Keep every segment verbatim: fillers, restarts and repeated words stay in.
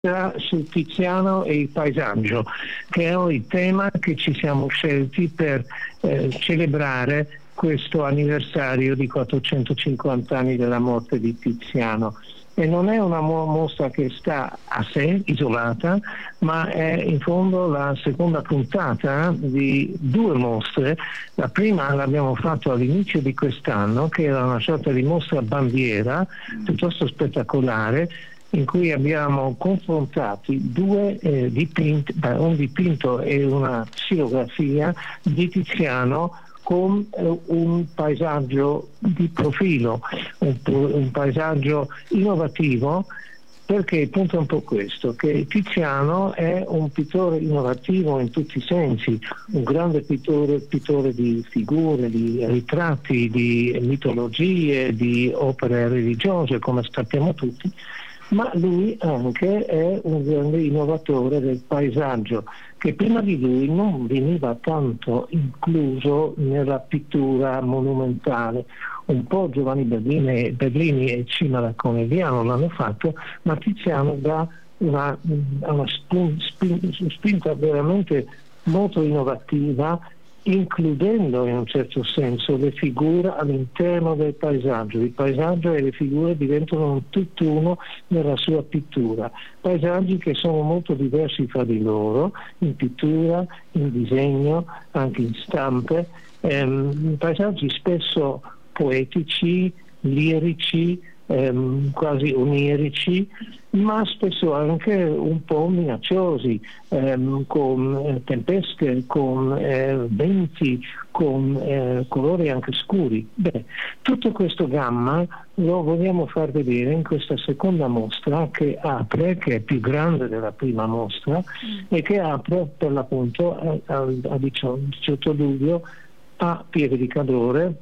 su Tiziano e il paesaggio, che è il tema che ci siamo scelti per eh, celebrare questo anniversario di quattrocentocinquanta anni della morte di Tiziano. E non è una mostra che sta a sé, isolata, ma è in fondo la seconda puntata di due mostre. La prima l'abbiamo fatto all'inizio di quest'anno, che era una sorta di mostra bandiera, piuttosto spettacolare, in cui abbiamo confrontato due eh, dipinti, beh, un dipinto e una xilografia di Tiziano con eh, un paesaggio di profilo, un, un paesaggio innovativo, perché il punto è un po' questo, che Tiziano è un pittore innovativo in tutti i sensi, un grande pittore, pittore di figure, di ritratti, di mitologie, di opere religiose, come sappiamo tutti, ma lui anche è un grande innovatore del paesaggio, che prima di lui non veniva tanto incluso nella pittura monumentale. Un po' Giovanni Bellini, Bellini e Cima da Conegliano l'hanno fatto, ma Tiziano dà una, una spinta veramente molto innovativa, includendo in un certo senso le figure all'interno del paesaggio. Il paesaggio e le figure diventano un tutt'uno nella sua pittura. Paesaggi che sono molto diversi fra di loro, in pittura, in disegno, anche in stampe, ehm, paesaggi spesso poetici, lirici, ehm, quasi onirici, ma spesso anche un po' minacciosi, ehm, con eh, tempeste, con eh, venti, con eh, colori anche scuri. Beh, tutto questo gamma lo vogliamo far vedere in questa seconda mostra che apre, che è più grande della prima mostra, mm. e che apre per l'appunto a diciotto luglio a Pieve di Cadore,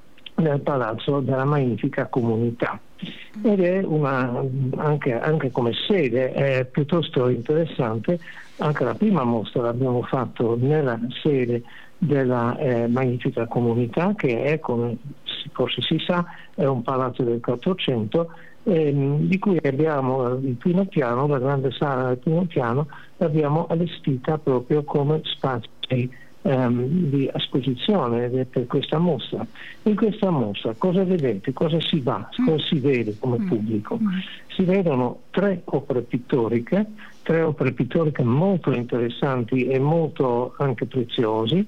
nel Palazzo della Magnifica Comunità. Ed è una, anche, anche come sede è piuttosto interessante. Anche la prima mostra l'abbiamo fatto nella sede della eh, Magnifica Comunità, che è, come forse si sa, è un palazzo del Quattrocento, ehm, di cui abbiamo il primo piano, la grande sala del primo piano, l'abbiamo allestita proprio come spazi Um, di esposizione per questa mostra. In questa mostra cosa vedete? Cosa si va? Cosa si vede come pubblico? Si vedono tre opere pittoriche, tre opere pittoriche molto interessanti e molto anche preziosi.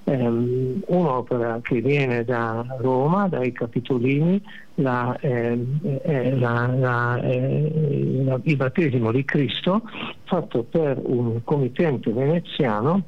Um, un'opera che viene da Roma, dai Capitolini, la, eh, eh, la, la, eh, la, il battesimo di Cristo, fatto per un committente veneziano.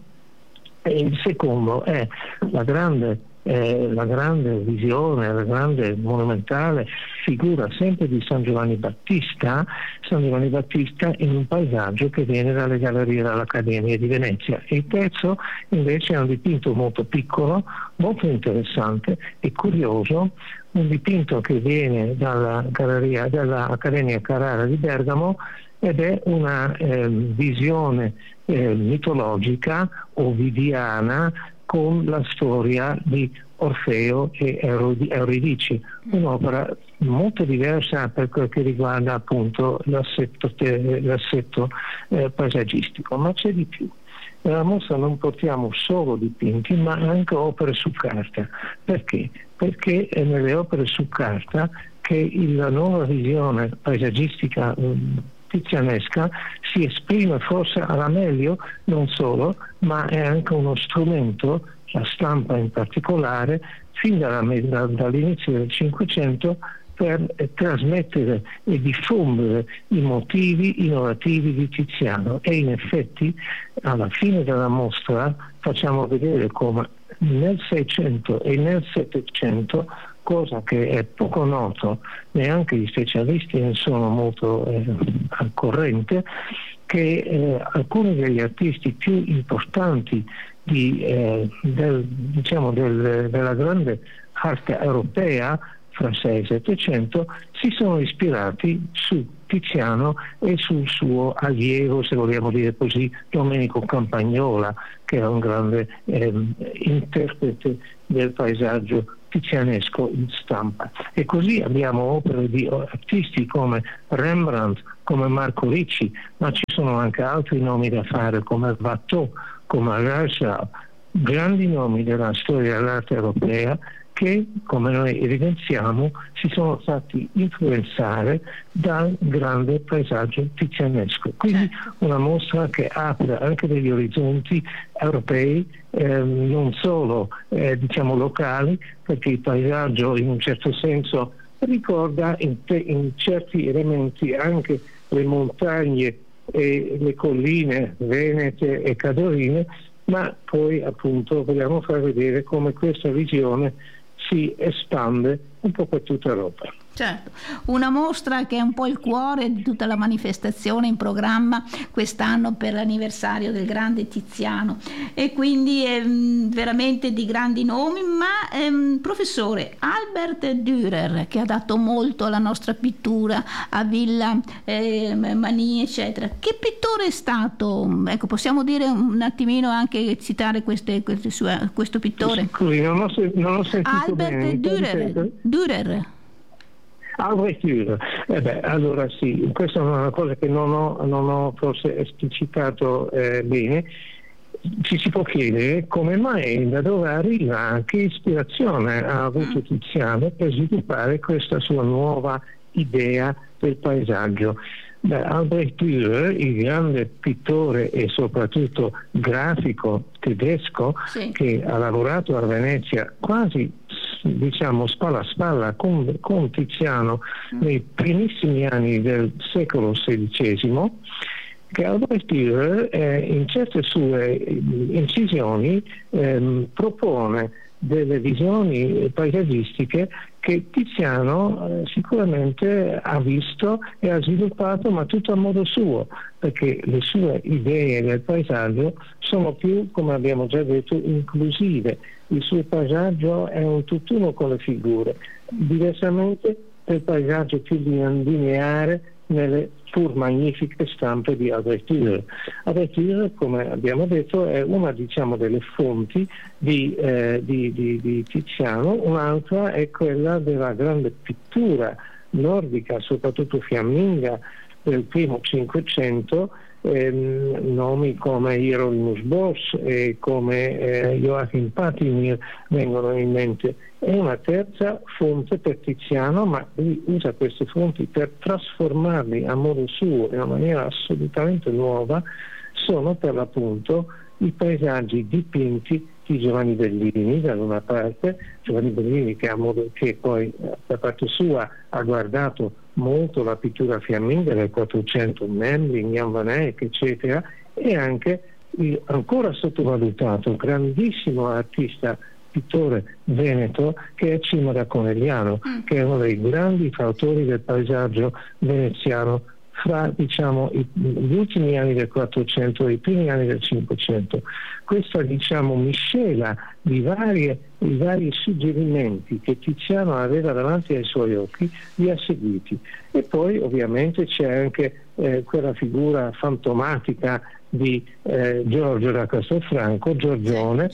E il secondo è la grande, eh, la grande visione, la grande monumentale figura sempre di San Giovanni Battista, San Giovanni Battista in un paesaggio che viene dalle gallerie dell'Accademia di Venezia. E il terzo invece è un dipinto molto piccolo, molto interessante e curioso, un dipinto che viene dalla galleria dell'Accademia Carrara di Bergamo, ed è una eh, visione eh, mitologica ovidiana con la storia di Orfeo e Euridice, un'opera molto diversa per quel che riguarda appunto l'assetto, l'assetto eh, paesaggistico, ma c'è di più. Nella mostra non portiamo solo dipinti, ma anche opere su carta. Perché? Perché è nelle opere su carta che la nuova visione paesaggistica um, tizianesca si esprime forse alla meglio, non solo, ma è anche uno strumento, la stampa in particolare, fin dalla, dall'inizio del Cinquecento, per eh, trasmettere e diffondere i motivi innovativi di Tiziano. E in effetti alla fine della mostra facciamo vedere come nel Seicento e nel Settecento, cosa che è poco noto, neanche gli specialisti ne sono molto eh, al corrente, che eh, alcuni degli artisti più importanti di, eh, del, diciamo del, della grande arte europea fra sei e settecento si sono ispirati su Tiziano e sul suo allievo, se vogliamo dire così, Domenico Campagnola, che era un grande eh, interprete del paesaggio tizianesco in stampa. E così abbiamo opere di artisti come Rembrandt, come Marco Ricci, ma ci sono anche altri nomi da fare come Watteau, come Rachel, grandi nomi della storia dell'arte europea che, come noi evidenziamo, si sono fatti influenzare dal grande paesaggio tizianesco. Quindi una mostra che apre anche degli orizzonti europei, eh, non solo eh, diciamo locali, perché il paesaggio in un certo senso ricorda in, te, in certi elementi anche le montagne e le colline venete e cadorine, ma poi appunto vogliamo far vedere come questa visione si espande un po' per tutta Europa. Certo, una mostra che è un po' il cuore di tutta la manifestazione in programma quest'anno per l'anniversario del grande Tiziano, e quindi è veramente di grandi nomi, ma ehm, professore Albert Dürer, che ha dato molto alla nostra pittura, a Villa eh, Mani eccetera, che pittore è stato? Ecco, possiamo dire un attimino, anche citare queste, queste sue, questo pittore? Scusi, non ho, non ho sentito Albert bene. Dürer, Dürer. Albert Dürer, eh beh, allora sì, questa è una cosa che non ho, non ho forse esplicitato eh, bene. Ci si può chiedere come mai, da dove arriva, anche ispirazione ha avuto Tiziano per sviluppare questa sua nuova idea del paesaggio. Beh, Albert Dürer, il grande pittore e soprattutto grafico tedesco, sì, che ha lavorato a Venezia quasi diciamo spalla a spalla con, con Tiziano mm. nei primissimi anni del secolo sedicesimo, che Albert Dürer eh, in certe sue incisioni ehm, propone delle visioni paesaggistiche che Tiziano eh, sicuramente ha visto e ha sviluppato, ma tutto a modo suo, perché le sue idee del paesaggio sono più, come abbiamo già detto, inclusive. Il suo paesaggio è un tutt'uno con le figure, diversamente del paesaggio più lineare nelle pur magnifiche stampe di Albert Dürer. Albert Dürer, come abbiamo detto, è una diciamo delle fonti di, eh, di, di, di Tiziano, un'altra è quella della grande pittura nordica, soprattutto fiamminga del primo Cinquecento, ehm, nomi come Hieronymus Bosch e come eh, Joachim Patinir vengono in mente. E una terza fonte per Tiziano, ma lui usa queste fonti per trasformarli a modo suo in una maniera assolutamente nuova, sono per l'appunto i paesaggi dipinti di Giovanni Bellini da una parte, Giovanni Bellini che, ha modo, che poi da parte sua ha guardato molto la pittura fiamminga del Quattrocento, Memling, Jan van Eyck eccetera, e anche il ancora sottovalutato grandissimo artista pittore veneto che è Cimo da Conegliano, mm. che è uno dei grandi fautori del paesaggio veneziano fra diciamo i, gli ultimi anni del Quattrocento e i primi anni del Cinquecento. Questa diciamo miscela di varie, di vari suggerimenti che Tiziano aveva davanti ai suoi occhi li ha seguiti. E poi ovviamente c'è anche eh, quella figura fantomatica di eh, Giorgio da Castelfranco, Giorgione,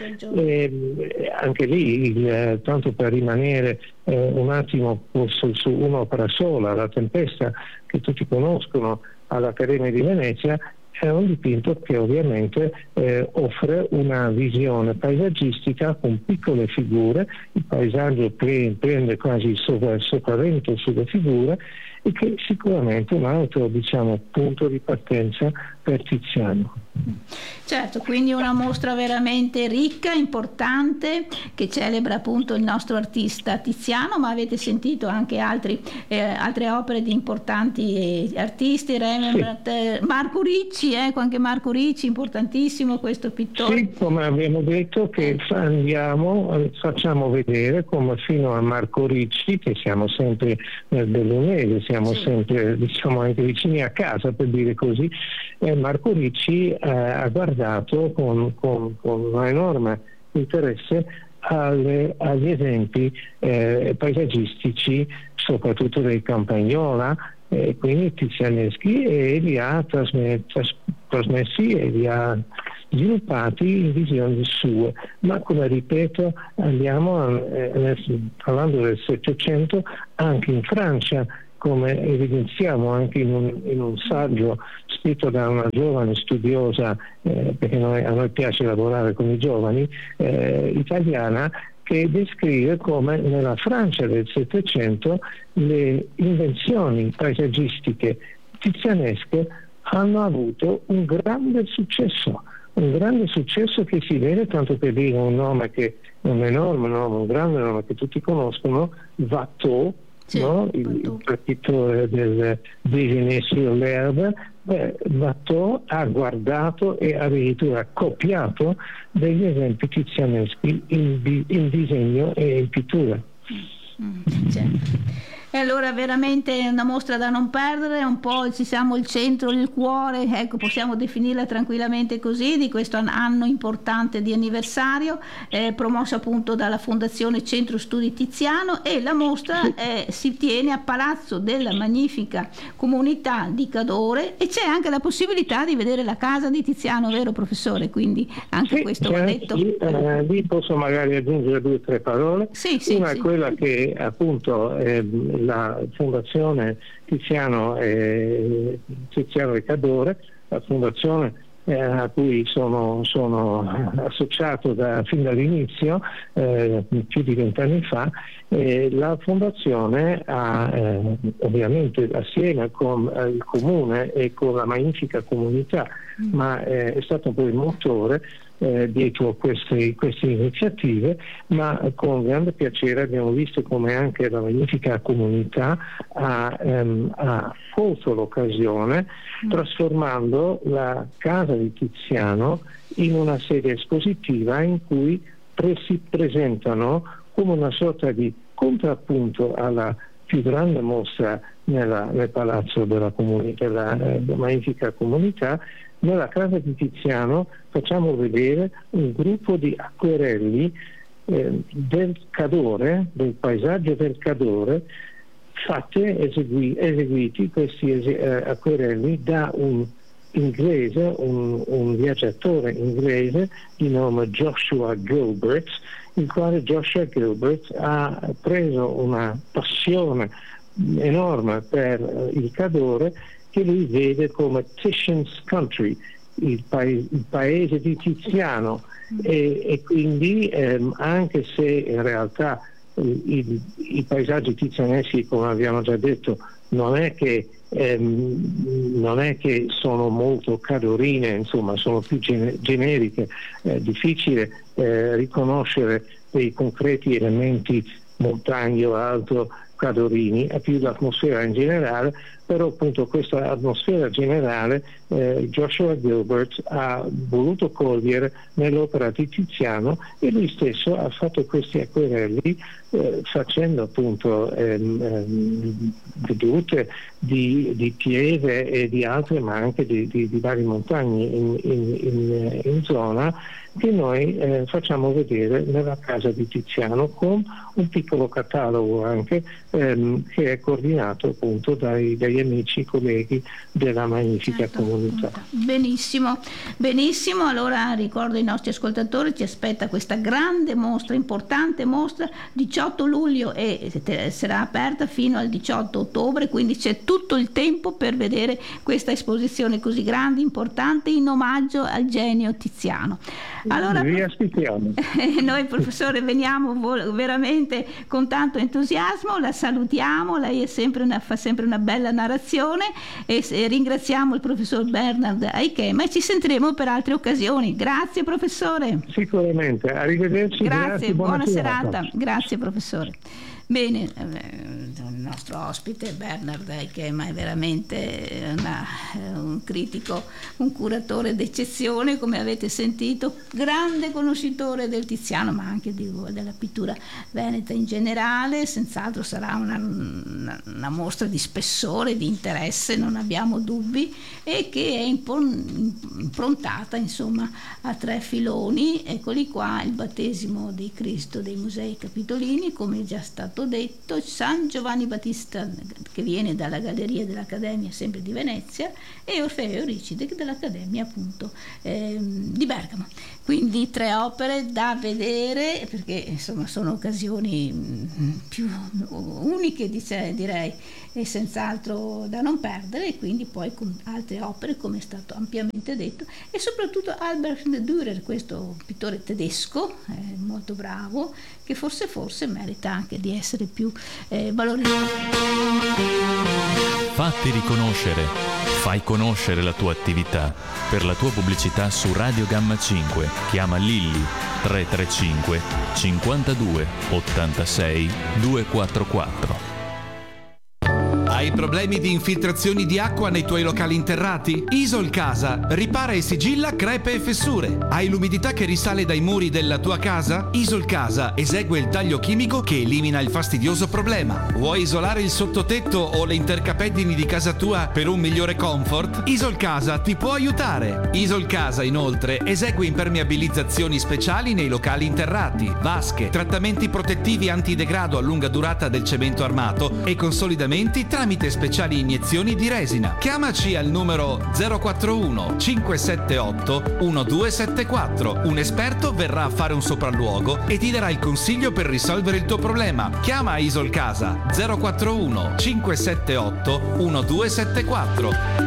e anche lì il, tanto per rimanere eh, un attimo su, su un'opera sola, La Tempesta, che tutti conoscono all'Accademia di Venezia, è un dipinto che ovviamente eh, offre una visione paesaggistica con piccole figure, il paesaggio pre- prende quasi il sopra- sopravvento sulle figure, e che sicuramente è un altro diciamo, punto di partenza per Tiziano. Certo, quindi una mostra veramente ricca, importante, che celebra appunto il nostro artista Tiziano, ma avete sentito anche altri, eh, altre opere di importanti artisti, Rembrandt, sì. Marco Ricci, ecco anche Marco Ricci, importantissimo questo pittore. Sì, come abbiamo detto che andiamo, facciamo vedere come fino a Marco Ricci, che siamo sempre nel Bellunese, siamo sì. sempre diciamo anche vicini a casa per dire così, eh, Marco Ricci eh, ha guardato con, con, con un enorme interesse alle, agli esempi eh, paesaggistici, soprattutto dei Campagnola, eh, quindi tizianeschi, e li ha trasme, tras, trasmessi e li ha sviluppati in visioni sue, ma come ripeto andiamo a, eh, parlando del Settecento anche in Francia, come evidenziamo anche in un, in un saggio scritto da una giovane studiosa, eh, perché noi, a noi piace lavorare con i giovani, eh, italiana, che descrive come nella Francia del Settecento le invenzioni paesaggistiche tizianesche hanno avuto un grande successo, un grande successo che si vede, tanto per dire un nome che un enorme nome, un grande nome che tutti conoscono, Watteau, sì, no? il pittore del Déjeuner sur l'herbe. Beh, Watteau ha guardato e addirittura copiato degli esempi tizianeschi in, in disegno e in pittura. Mm, certo. E allora veramente è una mostra da non perdere, un po' ci siamo il centro, il cuore, ecco, possiamo definirla tranquillamente così, di questo anno importante di anniversario, eh, promosso appunto dalla Fondazione Centro Studi Tiziano, e la mostra eh, si tiene a Palazzo della Magnifica Comunità di Cadore, e c'è anche la possibilità di vedere la casa di Tiziano, vero professore? Quindi anche sì, questo va detto. Lì, eh, lì posso magari aggiungere due o tre parole. Sì, sì, Una sì. è quella che appunto eh, la Fondazione Tiziano e, Tiziano e Cadore, la fondazione eh, a cui sono, sono associato da, fin dall'inizio, eh, più di vent'anni fa, eh, la fondazione ha eh, ovviamente assieme con eh, il comune e con la Magnifica Comunità, mm. ma eh, è stato poi il motore Eh, dietro queste, queste iniziative, ma con grande piacere abbiamo visto come anche la Magnifica Comunità ha, ehm, ha colto l'occasione mm. trasformando la casa di Tiziano in una sede espositiva in cui pre- si presentano come una sorta di contrappunto alla più grande mostra nella, nel palazzo della, comuni- della, eh, della Magnifica Comunità. Nella casa di Tiziano facciamo vedere un gruppo di acquerelli eh, del Cadore, del paesaggio del Cadore, fatte, esegui, eseguiti questi es- eh, acquerelli da un inglese, un, un viaggiatore inglese di nome Joshua Gilbert, il quale Joshua Gilbert ha preso una passione enorme per eh, il Cadore, che lui vede come Titian's Country, il, pa- il paese di Tiziano, e, e quindi ehm, anche se in realtà il, il, i paesaggi tizianeschi, come abbiamo già detto, non è che ehm, non è che sono molto cadorine, insomma sono più gen- generiche, è difficile eh, riconoscere dei concreti elementi montagno, alto, cadorini, è più l'atmosfera in generale, però appunto questa atmosfera generale eh, Joshua Gilbert ha voluto cogliere nell'opera di Tiziano, e lui stesso ha fatto questi acquerelli eh, facendo appunto ehm, ehm, vedute di, di Pieve e di altre, ma anche di, di, di varie montagne in, in, in, in zona, che noi eh, facciamo vedere nella casa di Tiziano, con un piccolo catalogo anche ehm, che è coordinato appunto dai, dagli amici, colleghi della Magnifica certo, Comunità. Benissimo, benissimo. Allora ricordo ai nostri ascoltatori, ci aspetta questa grande mostra, importante mostra, diciotto luglio, e sarà aperta fino al diciotto ottobre, quindi c'è tutto il tempo per vedere questa esposizione così grande, importante, in omaggio al genio Tiziano. Allora, vi aspettiamo. Noi professore veniamo veramente con tanto entusiasmo, la salutiamo, lei è sempre una, fa sempre una bella narrazione, e, e ringraziamo il professor Bernard Aikema, e ci sentiremo per altre occasioni. Grazie professore. Sicuramente, arrivederci. Grazie, grazie buona, buona serata. serata. Grazie professore. Bene, il nostro ospite Bernard Aikema è veramente una, un critico, un curatore d'eccezione, come avete sentito, grande conoscitore del Tiziano, ma anche di, della pittura veneta in generale. Senz'altro sarà una, una, una mostra di spessore, di interesse, non abbiamo dubbi, e che è impon, improntata insomma a tre filoni. Eccoli qua: il battesimo di Cristo dei Musei Capitolini, come è già stato stato detto San Giovanni Battista, che viene dalla galleria dell'Accademia sempre di Venezia, e Orfeo Euricide dell'Accademia appunto eh, di Bergamo. Quindi tre opere da vedere, perché insomma sono occasioni più uniche, dice, direi, e senz'altro da non perdere, e quindi poi con altre opere, come è stato ampiamente detto, e soprattutto Albert Dürer, questo pittore tedesco eh, molto bravo, che forse forse merita anche di essere più eh, valorizzato. Fatti riconoscere, fai conoscere la tua attività. Per la tua pubblicità su Radio Gamma cinque chiama Lilli tre tre cinque cinquantadue ottantasei duecentoquarantaquattro. Hai problemi di infiltrazioni di acqua nei tuoi locali interrati? Isol Casa ripara e sigilla crepe e fessure. Hai l'umidità che risale dai muri della tua casa? Isol Casa esegue il taglio chimico che elimina il fastidioso problema. Vuoi isolare il sottotetto o le intercapezzini di casa tua per un migliore comfort? Isol Casa ti può aiutare. Isol Casa inoltre esegue impermeabilizzazioni speciali nei locali interrati, vasche, trattamenti protettivi antidegrado a lunga durata del cemento armato e consolidamenti tramite speciali iniezioni di resina. Chiamaci al numero zero quattro uno cinque sette otto uno due sette quattro. Un esperto verrà a fare un sopralluogo e ti darà il consiglio per risolvere il tuo problema. Chiama Isol Casa zero quattro uno cinque sette otto uno due sette quattro.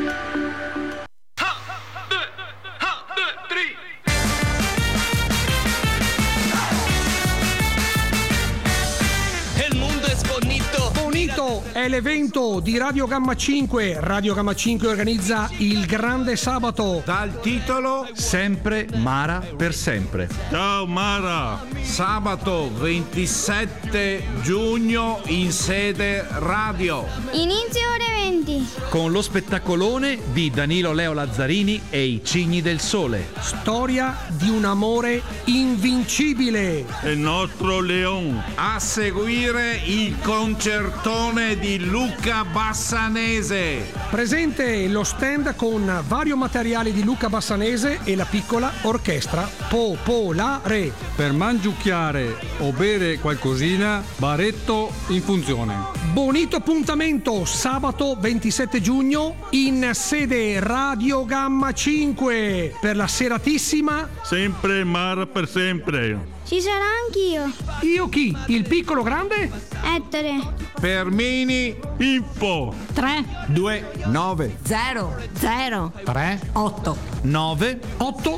È l'evento di Radio Gamma cinque. Radio Gamma cinque organizza il Grande Sabato dal titolo Sempre Mara per sempre. Ciao Mara! Sabato ventisette giugno in sede radio. Inizio ore venti. Con lo spettacolone di Danilo Leo Lazzarini e i Cigni del Sole. Storia di un amore invincibile. Il nostro Leon. A seguire il concertone di Luca Bassanese. Presente lo stand con vario materiale di Luca Bassanese e la piccola orchestra popolare. Per mangiucchiare o bere qualcosina, baretto in funzione. Bonito appuntamento sabato ventisette giugno in sede Radio Gamma cinque per la seratissima Sempre Mara per sempre. Ci sarà anch'io. Io chi? Il piccolo grande? Ettore. Fermini Info tre due nove zero zero tre otto nove otto